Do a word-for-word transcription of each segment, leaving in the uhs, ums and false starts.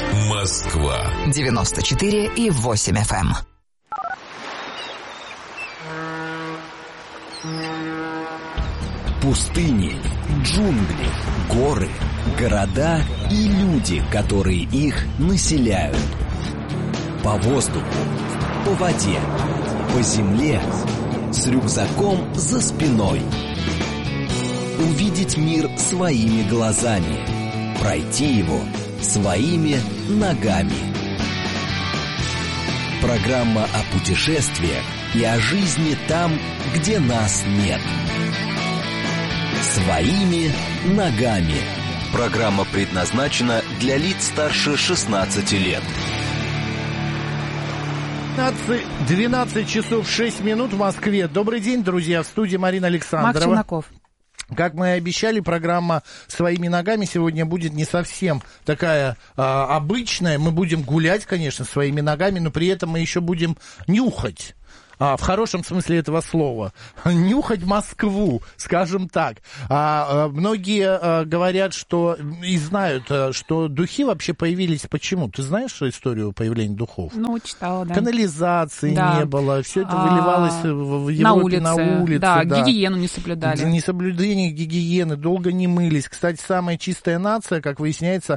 Москва. девяносто четыре и восемь эф эм. Пустыни, джунгли, горы, города и люди, которые их населяют. По воздуху, по воде, по земле, с рюкзаком за спиной. Увидеть мир своими глазами, пройти его своими ногами. Программа о путешествиях и о жизни там, где нас нет. Своими ногами. Программа предназначена для лиц старше шестнадцати лет. двенадцать часов шесть минут в Москве. Добрый день, друзья. В студии Марина Александрова. Макс Челноков. Как мы и обещали, программа «Своими ногами» сегодня будет не совсем такая а, обычная. Мы будем гулять, конечно, своими ногами, но при этом мы еще будем нюхать. А, в хорошем смысле этого слова. Нюхать Москву, скажем так. А, а, многие а, говорят, что и знают, а, что духи вообще появились почему? Ты знаешь историю появления духов? Ну, читала, да. Канализации да. не было, все это выливалось а, в Европе на улице. На улице да, да. Гигиену не соблюдали. Несоблюдение гигиены, долго не мылись. Кстати, самая чистая нация, как выясняется,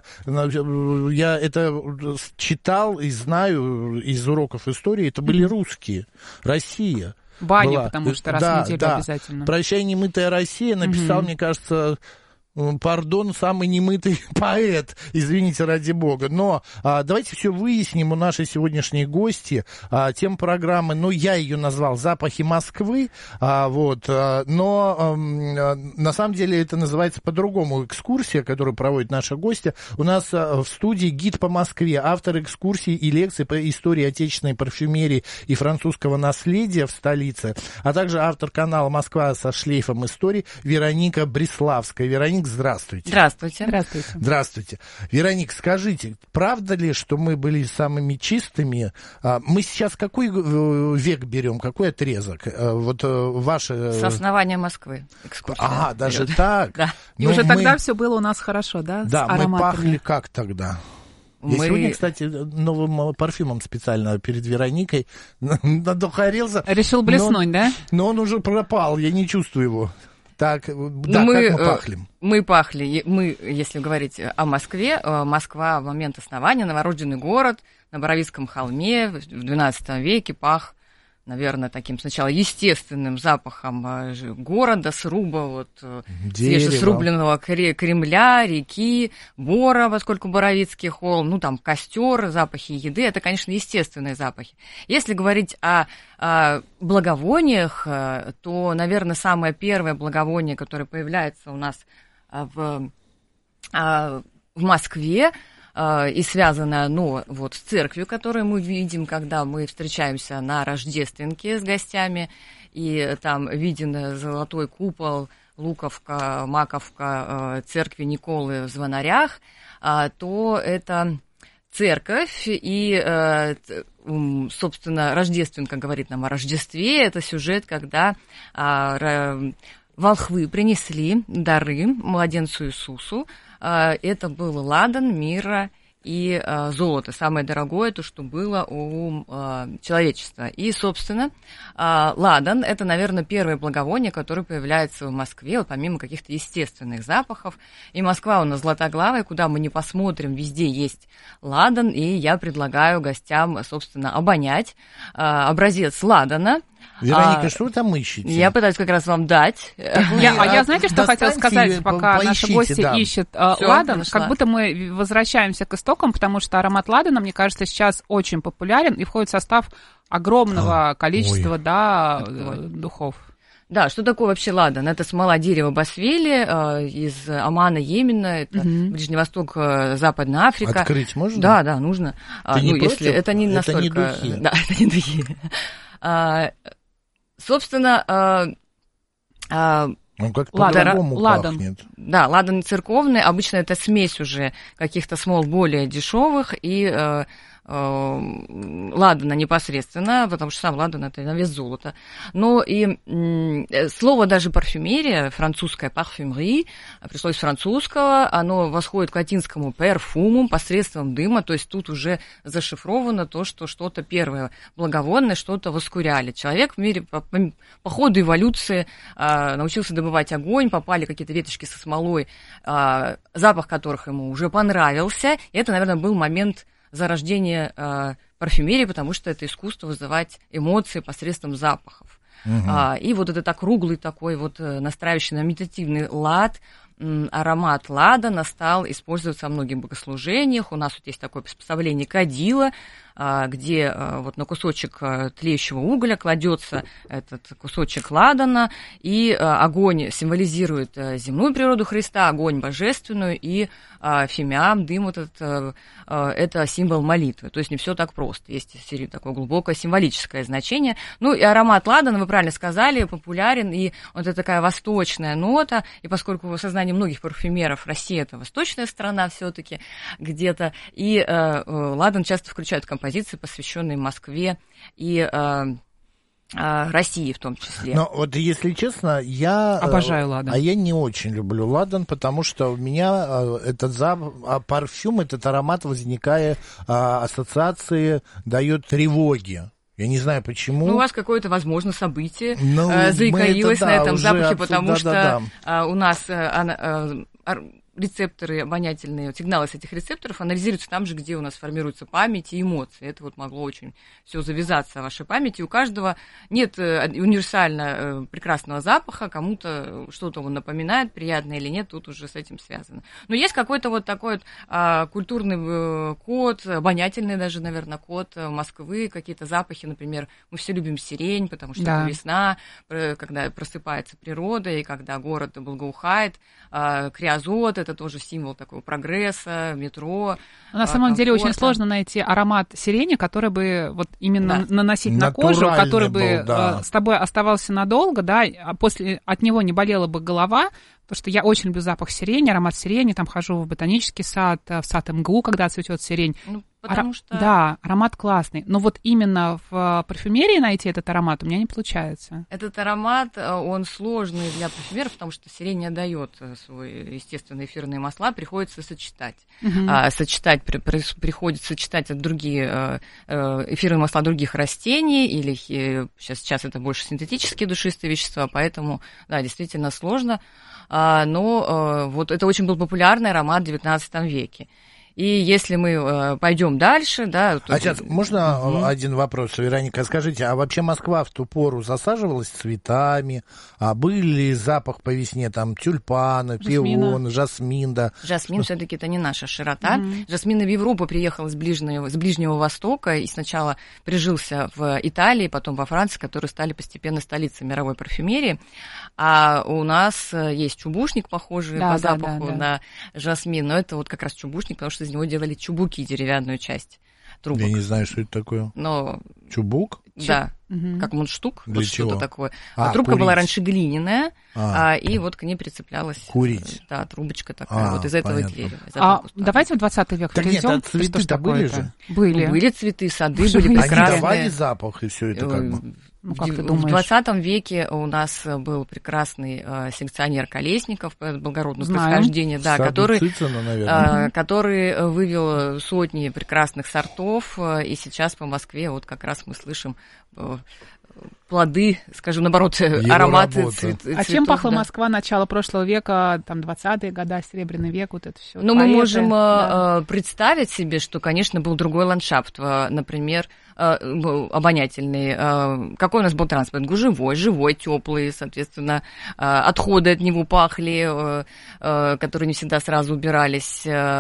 я это читал и знаю из уроков истории, это были русские. Россия. Баня, была. потому что раз да, в неделю да. обязательно. «Прощай, немытая Россия» написал, угу. мне кажется, пардон, самый немытый поэт, извините, ради бога. Но а, давайте все выясним у нашей сегодняшней гости. А, тема программы, ну, я ее назвал «Запахи Москвы», а, вот, а, но а, на самом деле это называется по-другому. Экскурсия, которую проводит наша гостья. У нас а, в студии гид по Москве, автор экскурсий и лекций по истории отечественной парфюмерии и французского наследия в столице, а также автор канала «Москва со шлейфом истории» Вероника Бреславская. Вероника, здравствуйте. Здравствуйте. Здравствуйте. Здравствуйте. Вероника, скажите, правда ли, что мы были самыми чистыми? Мы сейчас какой век берем, какой отрезок? Вот ваше... С основания Москвы экскурсия. Ага, даже так? Да. И уже тогда все было у нас хорошо, да? Да, мы пахли как тогда? Я мы... сегодня, кстати, новым парфюмом специально перед Вероникой надухарился. Решил блеснуть, но... да? Но он уже пропал, я не чувствую его. Так, да, мы, как мы пахли? Мы пахли, мы, если говорить о Москве, Москва в момент основания, новорожденный город на Боровицком холме в двенадцатом веке пах, наверное, таким сначала естественным запахом города, сруба, вот, свежесрубленного Кремля, реки, бора, поскольку Боровицкий холм, ну, там, костер, запахи еды, это, конечно, естественные запахи. Если говорить о, о благовониях, то, наверное, самое первое благовоние, которое появляется у нас в, в Москве, и связано, ну, вот с церковью, которую мы видим, когда мы встречаемся на Рождественке с гостями, и там виден золотой купол, Луковка, Маковка, церкви Николы в Звонарях, то это церковь, и, собственно, Рождественка говорит нам о Рождестве, это сюжет, когда волхвы принесли дары младенцу Иисусу. Это был ладан, мирра и а, золото. Самое дорогое, то, что было у а, человечества. И, собственно, а, ладан – это, наверное, первое благовоние, которое появляется в Москве, вот, помимо каких-то естественных запахов. И Москва у нас златоглавая, куда мы не посмотрим, везде есть ладан. И я предлагаю гостям, собственно, обонять а, образец ладана. Вероника, а, что вы там ищете? Я пытаюсь как раз вам дать. Я, а я, знаете, что хотела сказать, пока поищите, наши гости да. ищут э, Всё, ладан? нашла. Как будто мы возвращаемся к истокам, потому что аромат ладана, мне кажется, сейчас очень популярен и входит в состав огромного а, количества ой. да, э, духов. Да, что такое вообще ладан? Это смола дерева басвели э, из Омана, Йемена, это угу. Ближний Восток, э, Западная Африка. Открыть можно? Да, да, нужно. Ты а, не ну, против? Если это не это настолько... не духи. Да, это не духи. а, собственно, а, а, он как ладан, по-другому ладан. пахнет. Да, ладан церковный, обычно это смесь уже каких-то смол более дешевых и э, ладана непосредственно, потому что сам ладан – это на вес золота. Но и слово даже парфюмерия, французское парфюмери, пришло из французского, оно восходит к латинскому перфумум, посредством дыма, то есть тут уже зашифровано то, что что-то первое благовонное, что-то воскуряли. Человек в мире по, по, по ходу эволюции а, научился добывать огонь, попали какие-то веточки со смолой, а, запах которых ему уже понравился. И это, наверное, был момент зарождения а, парфюмерии, потому что это искусство вызывать эмоции посредством запахов. Uh-huh. А, и вот этот округлый такой вот настраивающий на медитативный лад, аромат ладана стал использоваться во многих богослужениях. У нас вот есть такое приспособление кадила, где вот на кусочек тлеющего угля кладется этот кусочек ладана, и огонь символизирует земную природу Христа, огонь божественную, и фимиам, дым, вот этот, это символ молитвы. То есть не все так просто. Есть такое глубокое символическое значение. Ну и аромат ладана, вы правильно сказали, популярен, и вот это такая восточная нота, и поскольку в сознании многих парфюмеров Россия – это восточная страна все-таки где-то, и э, ладан часто включают в композиции, посвященные Москве и э, э, России в том числе. Но вот если честно, я... Обожаю ладан. А я не очень люблю ладан, потому что у меня этот запах, парфюм, этот аромат, возникая ассоциации, дает тревоги. Я не знаю, почему. Ну, у вас какое-то, возможно, событие ну, э, заикрилось это, да, на этом запахе, абсолютно, потому да, что да, да. Э, у нас э, э, рецепторы обонятельные, сигналы с этих рецепторов анализируются там же, где у нас формируется память и эмоции. Это вот могло очень все завязаться в вашей памяти. У каждого нет универсально прекрасного запаха, кому-то что-то он напоминает, приятное или нет, тут уже с этим связано. Но есть какой-то вот такой вот а, культурный код, обонятельный даже, наверное, код Москвы, какие-то запахи, например, мы все любим сирень, потому что да. это весна, когда просыпается природа, и когда город благоухает, а, криозот, это тоже символ такого прогресса, метро. На самом деле очень сложно найти аромат сирени, который бы вот именно да. наносить на кожу, который бы был, да. с тобой оставался надолго, да, а после от него не болела бы голова. Потому что я очень люблю запах сирени, аромат сирени, там хожу в ботанический сад, в сад МГУ, когда цветет сирень. Ну, потому Ара- что... Да, аромат классный. Но вот именно в парфюмерии найти этот аромат у меня не получается. Этот аромат, он сложный для парфюмеров, потому что сирень не отдает свой естественные эфирные масла, приходится сочетать. Uh-huh. А, сочетать при, при, приходится сочетать другие эфирные масла других растений, или сейчас, сейчас это больше синтетические душистые вещества, поэтому, да, действительно сложно. Но вот это очень был популярный аромат в девятнадцатом веке. И если мы пойдем дальше, да... А сейчас, можно mm-hmm. один вопрос, Вероника? Скажите, а вообще Москва в ту пору засаживалась цветами? А был ли запах по весне, там, тюльпаны, пион, жасмин, да? Жасмин все-таки это не наша широта. Mm-hmm. Жасмин в Европу приехал с Ближнего, с Ближнего Востока и сначала прижился в Италии, потом во Франции, которые стали постепенно столицей мировой парфюмерии. А у нас есть чубушник, похожий да, по да, запаху да, да. на жасмин, но это вот как раз чубушник, потому что из него делали чубуки, деревянную часть трубок. Я не знаю, что это такое. Но... Чубук? Да, угу. как мундштук, для вот чего? Что-то такое. А, трубка курить. была раньше глиняная, а. А, и вот к ней прицеплялась... Курить. Да, трубочка такая, а, вот из этого понятно. дерева. Из а давайте в двадцатый век так перейдем. Нет, а цветы-то были же? Были. Ну, были цветы, сады Боже, были прекрасные. Они давали запах, и все это как бы... Ну, как в, ты думаешь? В двадцатом веке у нас был прекрасный э, селекционер Колесников, благородного происхождения, да, который, Цицина, э, который вывел сотни прекрасных сортов, э, и сейчас по Москве вот как раз мы слышим э, плоды, скажем, наоборот, его ароматы цвет, цветов. А чем пахла да. Москва начала прошлого века, там, двадцатые годы, Серебряный век, вот это все? Ну, мы можем да. представить себе, что, конечно, был другой ландшафт, например, обонятельный. Какой у нас был транспорт? Гужевой, живой, теплый, соответственно, отходы от него пахли, которые не всегда сразу убирались.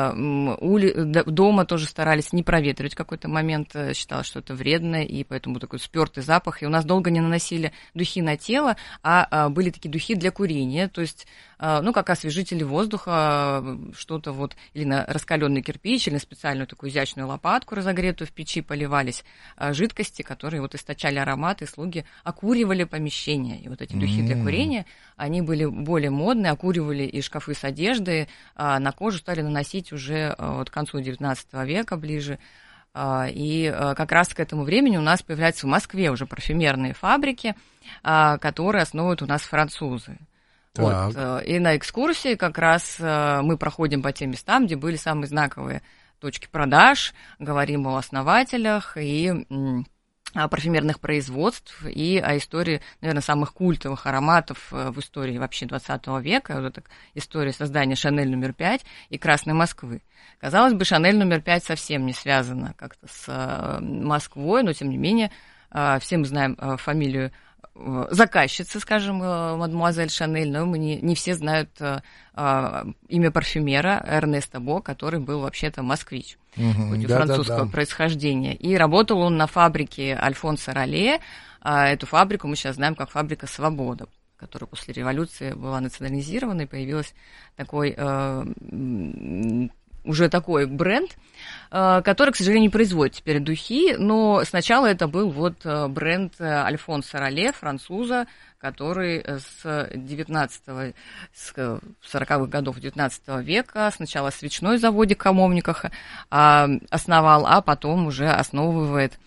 Дома тоже старались не проветривать. В какой-то момент считалось, что это вредно, и поэтому такой спёртый запах. И у нас долго не наносили духи на тело, а были такие духи для курения, то есть, ну, как освежители воздуха, что-то вот, или на раскаленный кирпич, или на специальную такую изящную лопатку разогретую в печи поливались жидкости, которые вот источали аромат, и слуги окуривали помещение. И вот эти духи mm. для курения, они были более модные, окуривали и шкафы с одеждой, а на кожу стали наносить уже вот к концу девятнадцатого века ближе. И как раз к этому времени у нас появляются в Москве уже парфюмерные фабрики, которые основывают у нас французы. Вот. И на экскурсии как раз мы проходим по тем местам, где были самые знаковые точки продаж, говорим о основателях и о парфюмерных производств и о истории, наверное, самых культовых ароматов в истории вообще двадцатого века. Вот эта история создания Шанель номер пять и Красной Москвы. Казалось бы, Шанель номер пять совсем не связана как-то с Москвой, но, тем не менее, все мы знаем фамилию заказчицы, скажем, мадемуазель Шанель, но мы не, не все знают а, имя парфюмера Эрнеста Бо, который был вообще-то москвич, угу, хоть и да, французского да, да. происхождения. И работал он на фабрике Альфонса Ролле. А, эту фабрику мы сейчас знаем как фабрика «Свобода», которая после революции была национализирована, и появилась такой... А, уже такой бренд, который, к сожалению, не производит теперь духи, но сначала это был вот бренд Альфонса Ролле, француза, который с девятнадцатого, с сороковых годов девятнадцатого века сначала свечной заводик в Камовниках основал, а потом уже основывает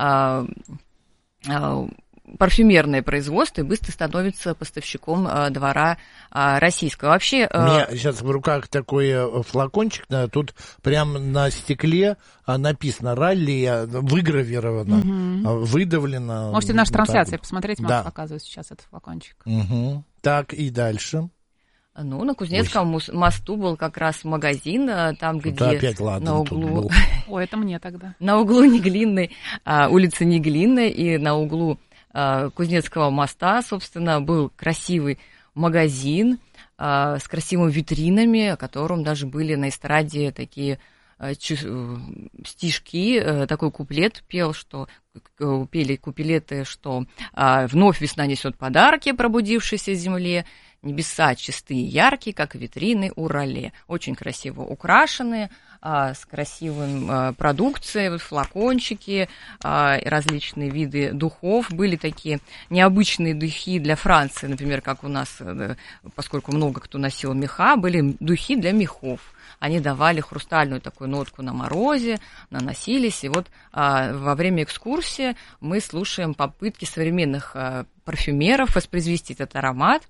парфюмерное производство и быстро становится поставщиком а, двора а, российского. Вообще... У меня а... сейчас в руках такой флакончик, да, тут прям на стекле а, написано «Ралли», выгравировано, угу. выдавлено. Можете в нашей вот трансляции вот посмотреть, Макс да. показывает сейчас этот флакончик. Угу. Так, и дальше. Ну, на Кузнецком Ой. мосту был как раз магазин, там, тут где опять ладно, на углу... Ой, это мне тогда. На углу Неглинной, улицы Неглинной, и на углу Кузнецкого моста, собственно, был красивый магазин а, с красивыми витринами, о котором даже были на эстраде такие а, чу, стишки, а, такой куплет пел, что пели куплеты, что а, вновь весна несет подарки пробудившейся земле, небеса чистые, яркие, как витрины у Ролле. Очень красиво украшенные, а, с красивым а, продукцией, вот, флакончики, а, различные виды духов. Были такие необычные духи для Франции, например, как у нас, да, поскольку много кто носил меха, были духи для мехов. Они давали хрустальную такую нотку на морозе, наносились. И вот а, во время экскурсии мы слушаем попытки современных а, парфюмеров воспроизвести этот аромат,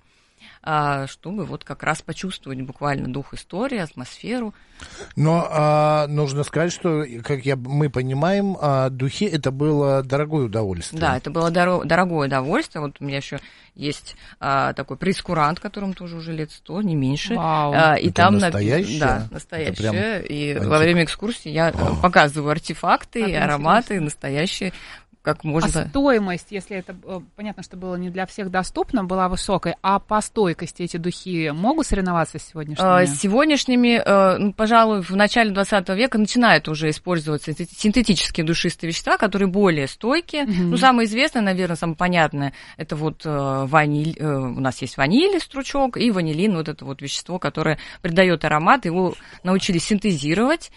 чтобы вот как раз почувствовать буквально дух истории, атмосферу. Но а, нужно сказать, что, как я, мы понимаем, а, духи это было дорогое удовольствие. Да, это было доро- дорогое удовольствие. Вот у меня еще есть а, такой прейскурант, которому тоже уже лет сто, не меньше. Вау. А, и это там настоящее? Да, настоящее. Прям... И антик. Во время экскурсии я О. показываю артефакты, и ароматы настоящие. Как можно... А стоимость, если это, понятно, что было не для всех доступно, была высокой, а по стойкости эти духи могут соревноваться с сегодняшними? С сегодняшними, ну, пожалуй, в начале двадцатого века начинают уже использоваться синтетические душистые вещества, которые более стойкие. Mm-hmm. Ну, самое известное, наверное, самое понятное, это вот ваниль, у нас есть ваниль, стручок, и ванилин, вот это вот вещество, которое придает аромат, его научились синтезировать,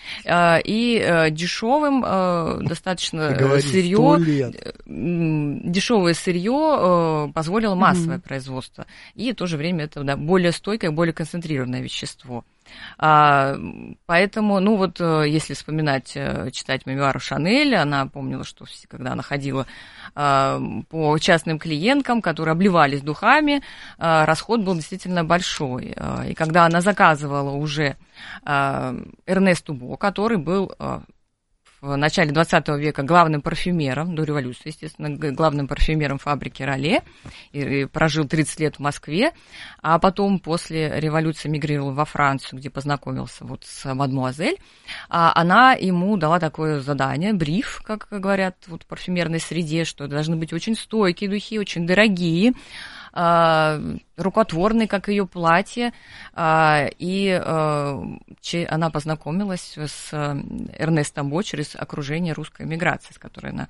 и дешевым достаточно сырье, дешевое сырье позволило массовое mm-hmm. производство. И в то же время это да, более стойкое, более концентрированное вещество. А, поэтому, ну вот, если вспоминать, читать мемуары Шанель, она помнила, что когда она ходила а, по частным клиенткам, которые обливались духами, а, расход был действительно большой. А, и когда она заказывала уже а, Эрнесту Бо, который был... А, в начале двадцатого века главным парфюмером, до революции, естественно, главным парфюмером фабрики Ролле, и, и прожил тридцать лет в Москве, а потом после революции мигрировал во Францию, где познакомился вот с мадемуазель. А она ему дала такое задание, бриф, как говорят вот, в парфюмерной среде, что должны быть очень стойкие духи, очень дорогие, рукотворный, как ее платье, и она познакомилась с Эрнестом Бо через окружение русской эмиграции, с которой она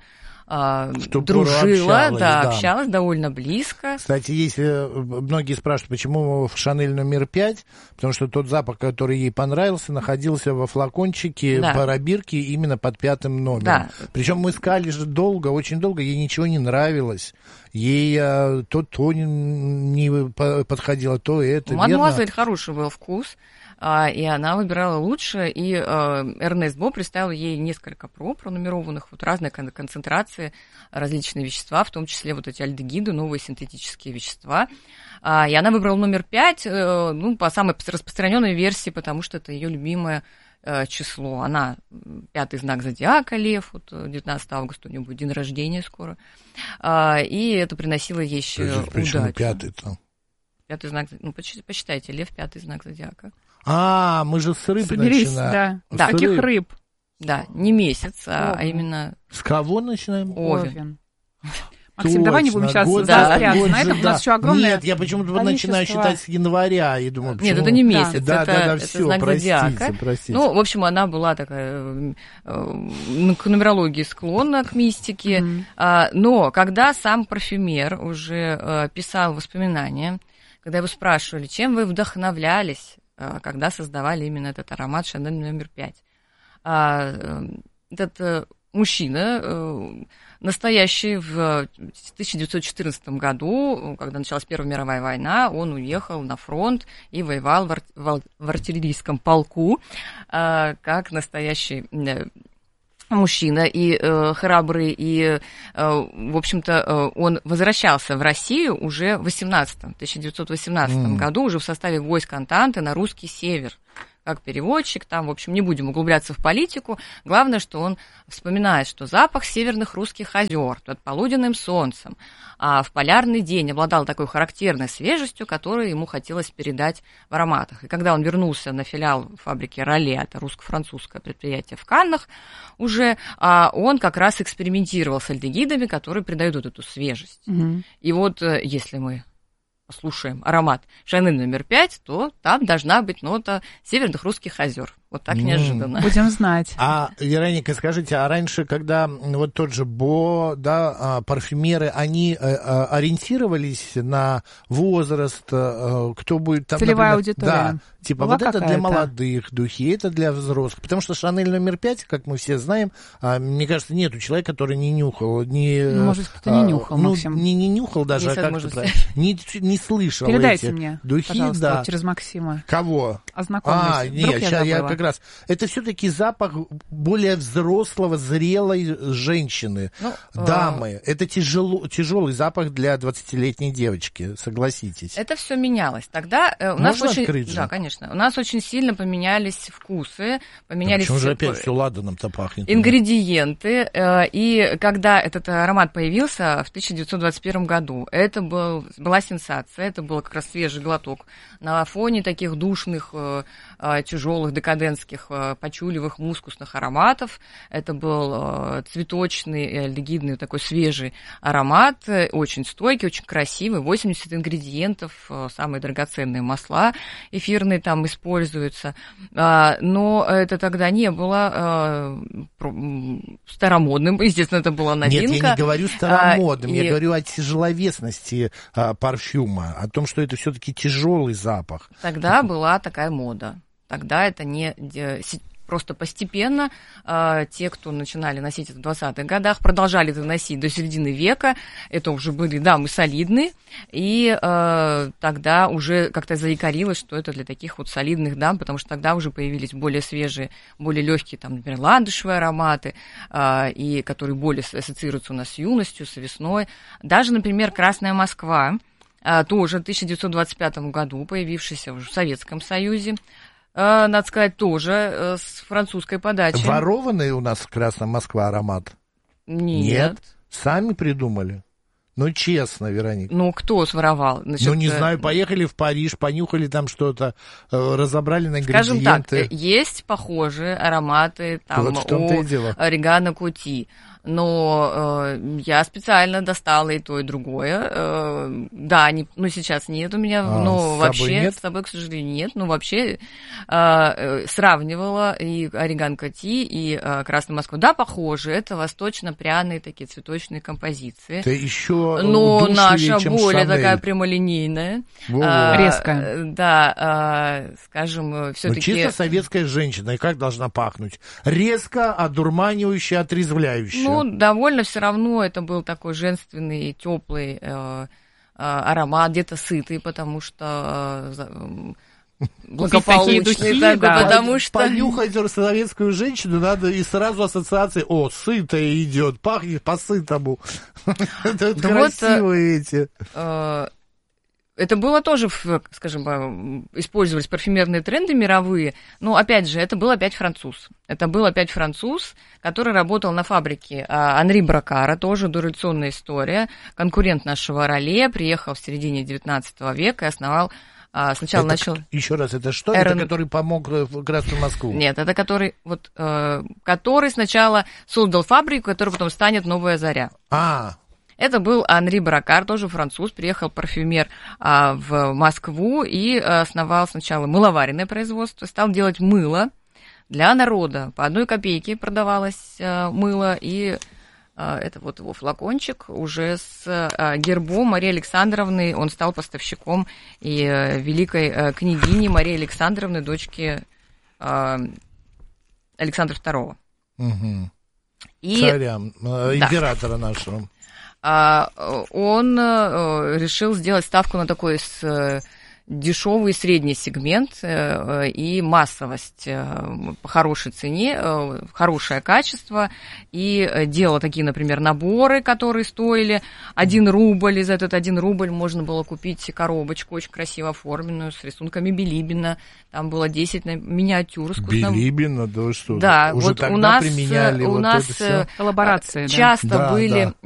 дружила, общалась, да, да, общалась довольно близко. Кстати, есть многие спрашивают, почему в Шанель номер пять, потому что тот запах, который ей понравился, находился во флакончике да. Барабирки именно под пятым номером. Да. Причем мы искали же долго, очень долго, ей ничего не нравилось. Ей а, то, то не подходило, то это, у мадемуазель хороший был вкус, и она выбирала лучше, и Эрнест Бо представил ей несколько проб, пронумерованных, вот разные концентрации, различные вещества, в том числе вот эти альдегиды, новые синтетические вещества. И она выбрала номер пять, ну, по самой распространенной версии, потому что это ее любимое число. Она пятый знак зодиака, лев, вот девятнадцатого августа у нее будет день рождения скоро. И это приносило ей еще удачу. Пятый-то? Пятый знак, ну, посчитайте, лев пятый знак зодиака. А, мы же с рыб Соберись, начинаем. Да, да. Каких рыб? Да, не месяц, а, а именно... С кого начинаем? Овен. Максим, Точно, давай не будем сейчас год, заостряться год на этом, же, у нас да. еще огромное Нет, я почему-то количество... начинаю считать с января и думаю, почему... Нет, это не месяц, да, это, да, да, это все, знак простите, зодиака. Простите. Ну, в общем, она была такая э, к нумерологии склонна, к мистике, mm-hmm. а, но когда сам парфюмер уже э, писал воспоминания, когда его спрашивали, чем вы вдохновлялись, э, когда создавали именно этот аромат Шанель номер пять, а, э, этот э, мужчина... Э, настоящий в тысяча девятьсот четырнадцатом году, когда началась Первая мировая война, он уехал на фронт и воевал в, ар- в артиллерийском полку, э, как настоящий э, мужчина и э, храбрый, и, э, в общем-то, э, он возвращался в Россию уже в восемнадцатом, тысяча девятьсот восемнадцатом mm. году, уже в составе войск Антанты на русский север, как переводчик, там, в общем, не будем углубляться в политику. Главное, что он вспоминает, что запах северных русских озер под полуденным солнцем а в полярный день обладал такой характерной свежестью, которую ему хотелось передать в ароматах. И когда он вернулся на филиал фабрики Роле, это русско-французское предприятие в Каннах, уже а, он как раз экспериментировал с альдегидами, которые придают вот эту свежесть. Mm-hmm. И вот если мы послушаем аромат Шанель номер пять, то там должна быть нота северных русских озер. Вот так неожиданно. Будем знать. А, Вероника, скажите, а раньше, когда вот тот же Бо, да, парфюмеры, они а, ориентировались на возраст, а, кто будет там, целевая например, аудитория. Да, типа была вот это для какая-то? молодых духи, это для взрослых. Потому что Шанель номер пять, как мы все знаем, а, мне кажется, нету человека, который не нюхал. Не, может, кто не нюхал, ну, Максим. Не, не нюхал даже, Есть а как это не, не слышал. Передайте эти мне, духи, пожалуйста, да. Вот через Максима. Кого? Ознакомлюсь. А, нет, я, сейчас я как раз... Это все-таки запах более взрослого, зрелой женщины, ну, дамы. А... Это тяжело, тяжелый запах для двадцатилетней девочки, согласитесь. Это все менялось. Тогда э, у Можно нас очень... открыть же? Да, конечно. У нас очень сильно поменялись вкусы, поменялись... Да почему же опять все ладаном-то пахнет? Ингредиенты. Э, и когда этот аромат появился в тысяча девятьсот двадцать первом году, это был, была сенсация, это был как раз свежий глоток на фоне таких душных, э, тяжелых, декадентских, э, почуливых, мускусных ароматов. Это был э, цветочный, альдегидный, такой свежий аромат, э, очень стойкий, очень красивый, восемьдесят ингредиентов, э, самые драгоценные масла эфирные там используются. Э, но это тогда не было э, старомодным, естественно, это была новинка. Нет, я не говорю старомодным, а, я и... говорю о тяжеловесности а, парфюма, о том, что это все-таки тяжелый запах. Тогда была такая мода. Тогда это не... Просто постепенно э, те, кто начинали носить это в двадцатых годах, продолжали это носить до середины века. Это уже были дамы солидные. И э, тогда уже как-то заикарилось, что это для таких вот солидных дам, потому что тогда уже появились более свежие, более легкие, там, например, ландышевые ароматы, э, и которые более ассоциируются у нас с юностью, с весной. Даже, например, «Красная Москва», э, тоже в тысяча девятьсот двадцать пятом году, появившийся уже в Советском Союзе, надо сказать, тоже с французской подачи. Ворованный у нас «Красная Москва» аромат? Нет. Нет? Сами придумали? Ну, честно, Вероника. Ну, кто своровал? Значит, ну, не знаю, поехали в Париж, понюхали там что-то, разобрали на ингредиенты. Скажем так, есть похожие ароматы там, вот у орегано Кути. Но э, я специально достала и то, и другое. Э, да, не, ну сейчас нет у меня, а, но с вообще нет? с собой, к сожалению, нет. Но вообще э, сравнивала и орегано Коти, и э, Красную Москву. Да, похоже, это восточно-пряные такие цветочные композиции. Это еще но наша чем более Шанель. Такая прямолинейная. А, резкая. Да, а, скажем, все-таки... Ну, чисто советская женщина, и как должна пахнуть? Резко, одурманивающе, отрезвляюще. Ну, довольно все равно это был такой женственный, теплый, э, аромат, где-то сытый, потому что благополучный, духи, так, да. потому что... Понюхать советскую женщину надо, и сразу ассоциации, о, сытая идет, пахнет по-сытому. Это красивые эти... Это было тоже, скажем, использовались парфюмерные тренды мировые, но, опять же, это был опять француз. Это был опять француз, который работал на фабрике Анри Бракара, тоже дореволюционная история, конкурент нашего Роле, приехал в середине девятнадцатого века и основал, сначала это, начал... Еще раз, это что? Р... Это который помог в Красную Москву? Нет, это который, вот, который сначала создал фабрику, которая потом станет «Новая заря». А, Это был Анри Бракар, тоже француз, приехал парфюмер а, в Москву и основал сначала мыловаренное производство, стал делать мыло для народа. По одной копейке продавалось а, мыло, и а, это вот его флакончик уже с а, гербом Марии Александровны. Он стал поставщиком и а, великой а, княгини Марии Александровны, дочки а, Александра второго. Угу. И... Царя, императора да. нашего. Он решил сделать ставку на такой дешевый и средний сегмент и массовость по хорошей цене, хорошее качество, и делал такие, например, наборы, которые стоили один рубль, и за этот один рубль можно было купить коробочку очень красиво оформленную, с рисунками Билибина, там было десять миниатюр. Билибина, да что? Да, уже вот тогда у нас, применяли у вот нас это коллаборации, часто да. были... Да, да.